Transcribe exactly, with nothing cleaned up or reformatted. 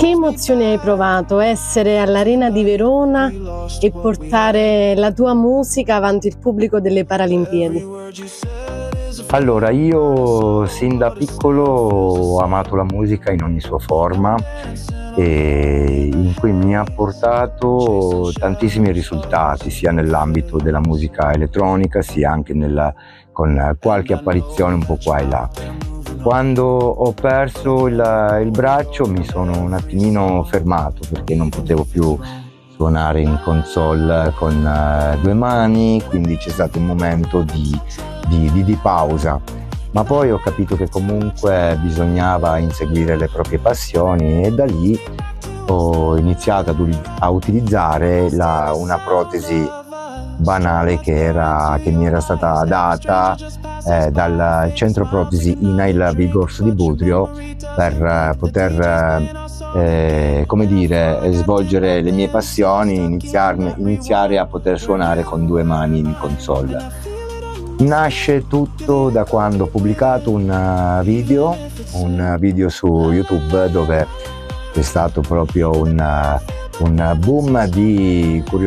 Che emozioni hai provato essere all'Arena di Verona e portare la tua musica avanti il pubblico delle Paralimpiadi? Allora, io sin da piccolo ho amato la musica in ogni sua forma, e in cui mi ha portato tantissimi risultati, sia nell'ambito della musica elettronica, sia anche nella, con qualche apparizione un po' qua e là. Quando ho perso il, il braccio mi sono un attimino fermato, perché non potevo più suonare in console con uh, due mani, quindi c'è stato un momento di, di, di, di pausa. Ma poi ho capito che comunque bisognava inseguire le proprie passioni, e da lì ho iniziato ad, a utilizzare la, una protesi banale che, era, che mi era stata data eh, dal centro protesi INAIL Vigorso di Budrio, per eh, poter eh, come dire, svolgere le mie passioni, iniziare, iniziare a poter suonare con due mani in console. Nasce tutto da quando ho pubblicato un video, un video su YouTube, dove c'è stato proprio un, un boom di curiosità